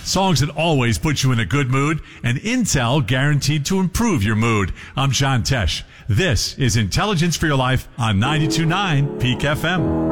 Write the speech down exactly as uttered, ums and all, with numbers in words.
songs that always put you in a good mood, and Intel guaranteed to improve your mood. I'm John Tesh. This is Intelligence for Your Life on ninety-two point nine Peak F M.